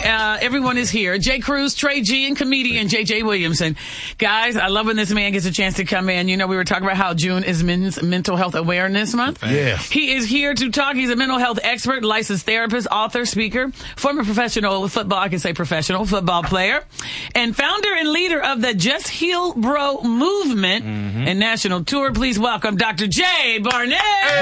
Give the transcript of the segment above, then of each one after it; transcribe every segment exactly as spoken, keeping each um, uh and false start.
Uh, everyone is here. Jay Cruz, Trey G, and comedian J J Williamson. Guys, I love when this man gets a chance to come in. You know, we were talking about how June is Men's Mental Health Awareness Month. Yeah. He is here to talk. He's a mental health expert, licensed therapist, author, speaker, former professional football, I can say professional football player, and founder and leader of the Just Heal Bro movement mm-hmm. and national tour. Please welcome Doctor Jay Barnett.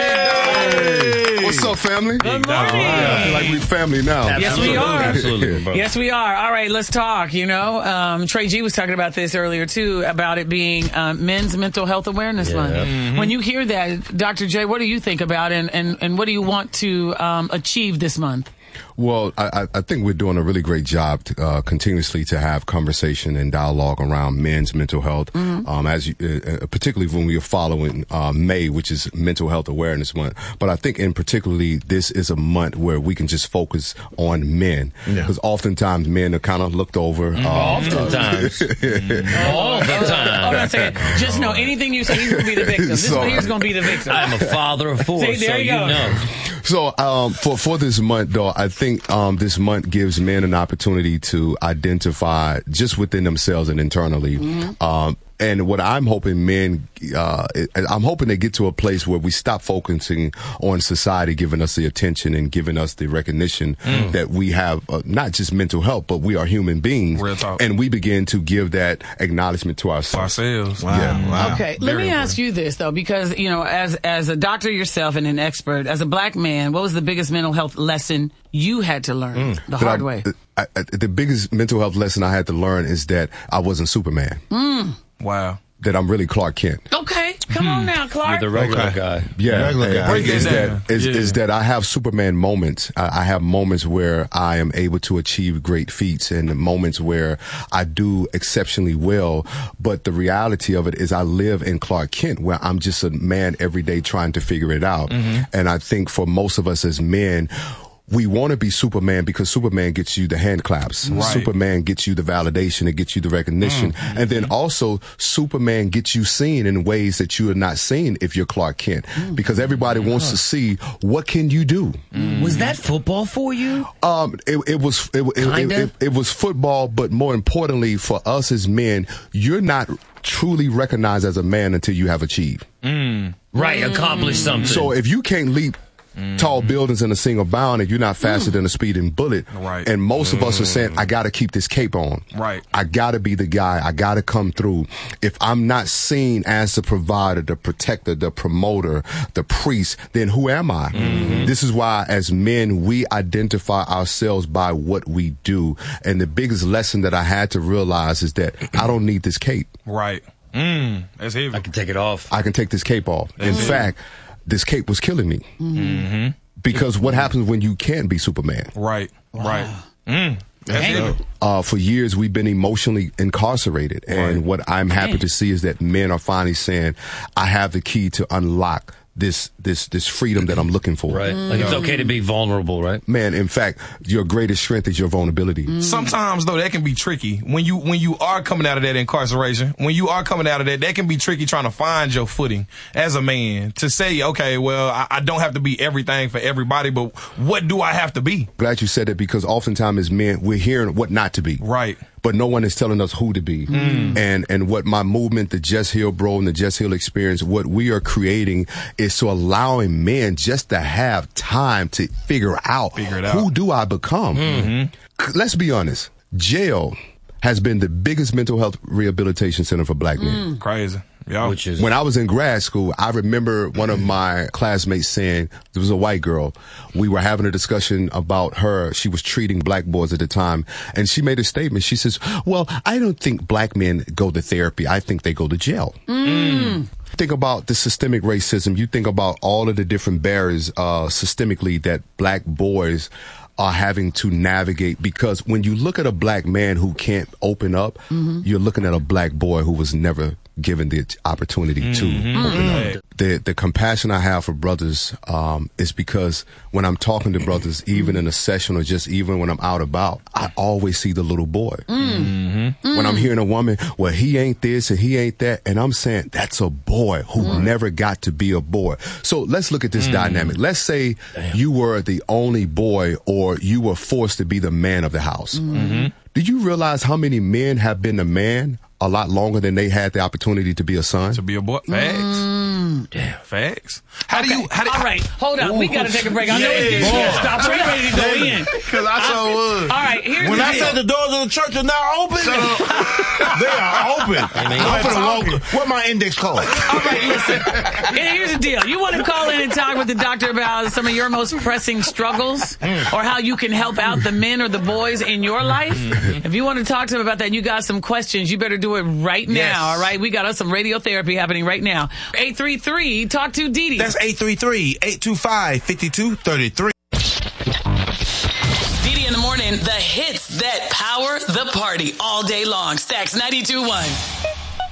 Hey. What's up, family? Good morning. I feel like we're family now. Yes, we are. Absolutely. Yes, we are. All right, let's talk. You know, um, Trey G was talking about this earlier, too, about it being uh, Men's Mental Health Awareness yeah. Month. Mm-hmm. When you hear that, Doctor J, what do you think about it, and, and, and what do you want to um, achieve this month? Well, I, I think we're doing a really great job to, uh, continuously to have conversation and dialogue around men's mental health, mm-hmm. um, as you, uh, particularly when we are following uh, May, which is Mental Health Awareness Month. But I think in particularly this is a month where we can just focus on men, because yeah. oftentimes men are kind of looked over. Mm-hmm. Um, oftentimes. mm-hmm. All the time. Hold on a second. Just know anything you say, he's going to be the victim. This so, one here's going to be the victim. I'm a father of four, See, there so you, you go. know. So um, for for this month, though, I think um, this month gives men an opportunity to identify just within themselves and internally. Mm-hmm. Um, and what I'm hoping men, uh, I'm hoping they get to a place where we stop focusing on society giving us the attention and giving us the recognition mm. that we have uh, not just mental health, but we are human beings. Real talk. And we begin to give that acknowledgement to ourselves. Ourselves. Wow. Yeah. Wow. Okay, Very let me important. ask you this, though, because, you know, as as a doctor yourself and an expert, as a black man, what was the biggest mental health lesson you had to learn mm. the hard I, way? I, I, the biggest mental health lesson I had to learn is that I wasn't Superman. Mm. Wow. That I'm really Clark Kent. Okay, come on now, Clark. You're the regular Okay. guy. Yeah, regular guy. Break is it down. that is, Yeah. is that I have Superman moments. I, I have moments where I am able to achieve great feats, and moments where I do exceptionally well. But the reality of it is, I live in Clark Kent, where I'm just a man every day trying to figure it out. Mm-hmm. And I think for most of us as men, we want to be Superman because Superman gets you the hand claps. Right. Superman gets you the validation. It gets you the recognition. Mm-hmm. And then also Superman gets you seen in ways that you are not seen if you're Clark Kent. Mm-hmm. Because everybody wants yeah. to see, what can you do? Mm-hmm. Was that football for you? Um, it, it was, it, it, it, it, it was football, but more importantly for us as men, you're not truly recognized as a man until you have achieved. Mm. Right. Accomplished something. So if you can't leap Mm-hmm. tall buildings in a single bound, and you're not faster mm. than a speeding bullet. Right. And most mm. of us are saying, I got to keep this cape on. Right. I got to be the guy. I got to come through. If I'm not seen as the provider, the protector, the promoter, the priest, then who am I? Mm-hmm. This is why, as men, we identify ourselves by what we do. And the biggest lesson that I had to realize is that I don't need this cape. Right. Mm. That's heavy. I can take it off. I can take this cape off. That's In heavy. fact, this cape was killing me. Mm-hmm. Because what happens when you can't be Superman? Right, wow. right. Mm. That's Dang. it. Uh, for years, we've been emotionally incarcerated. And Right. what I'm happy Dang. to see is that men are finally saying, I have the key to unlock this this this freedom that I'm looking for. Right. Like it's okay to be vulnerable, right? Man, in fact, your greatest strength is your vulnerability. Mm. Sometimes though that can be tricky when you when you are coming out of that incarceration. When you are coming out of that, that can be tricky trying to find your footing as a man to say, okay, well, I, I don't have to be everything for everybody, but what do I have to be? Glad you said that, because oftentimes as men, we're hearing what not to be. Right. But no one is telling us who to be. Mm. And and what my movement, the Just Heal Bro and the Just Heal Experience, what we are creating is to allowing men just to have time to figure out, figure it out. Who do I become? Mm-hmm. Let's be honest. Jail has been the biggest mental health rehabilitation center for black men. Mm. Crazy. Yeah. Which is when I was in grad school, I remember one of my classmates saying, there was a white girl, we were having a discussion about her. She was treating black boys at the time, and she made a statement. She says, well, I don't think black men go to therapy. I think they go to jail. Mm. Think about the systemic racism. You think about all of the different barriers uh, systemically that black boys are having to navigate, because when you look at a black man who can't open up, mm-hmm. you're looking at a black boy who was never given the opportunity mm-hmm. to open right. up. The the compassion I have for brothers um, is because when I'm talking to brothers, even in a session or just even when I'm out about, I always see the little boy. Mm-hmm. Mm. When I'm hearing a woman, well, he ain't this and he ain't that. And I'm saying that's a boy who mm. never got to be a boy. So let's look at this mm. dynamic. Let's say Damn. you were the only boy or you were forced to be the man of the house. Mm-hmm. Do you realize how many men have been the man a lot longer than they had the opportunity to be a son? To be a boy? Facts. Mm. Damn. Facts. How okay. do you... How do, all right. Hold on. Ooh. We got to take a break. I know it's getting yeah. Stop. We're ready to go in. Because I sure would. All right. Here's when the I deal. said the doors of the church are now open, they are open. I'm finna walk. What my index card? All right. Listen. Here's the deal. You want to call in and talk with the doctor about some of your most pressing struggles or how you can help out the men or the boys in your life? If you want to talk to them about that, you got some questions, you better do it right now. Yes. All right. We got us some radiotherapy happening right now. eight three three talk to Dee Dee. That's eight three three, eight two five, five two three three. Dee Dee in the morning, the hits that power the party all day long. Stacks ninety-two point one.